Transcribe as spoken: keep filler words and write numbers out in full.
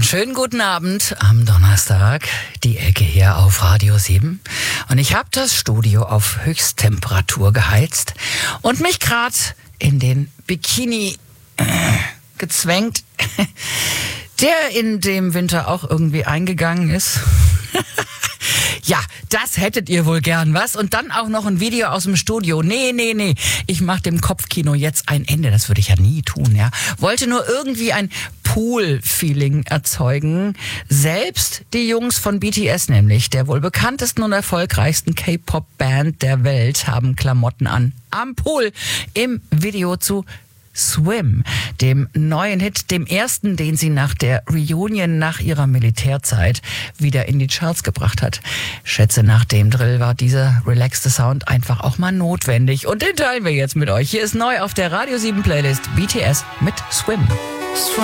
Schönen guten Abend am Donnerstag, die Ecke hier auf Radio sieben. Und ich habe das Studio auf Höchsttemperatur geheizt und mich gerade in den Bikini äh, gezwängt, der in dem Winter auch irgendwie eingegangen ist. Ja, das hättet ihr wohl gern, was? Und dann auch noch ein Video aus dem Studio. Nee, nee, nee. Ich mach dem Kopfkino jetzt ein Ende. Das würde ich ja nie tun, ja. Wollte nur irgendwie ein Pool-Feeling erzeugen. Selbst die Jungs von B T S nämlich, der wohl bekanntesten und erfolgreichsten K-Pop-Band der Welt, haben Klamotten an. Am Pool im Video zu Swim, dem neuen Hit, dem ersten, den sie nach der Reunion nach ihrer Militärzeit wieder in die Charts gebracht hat. Schätze, nach dem Drill war dieser relaxte Sound einfach auch mal notwendig. Und den teilen wir jetzt mit euch. Hier ist neu auf der Radio sieben Playlist B T S mit Swim.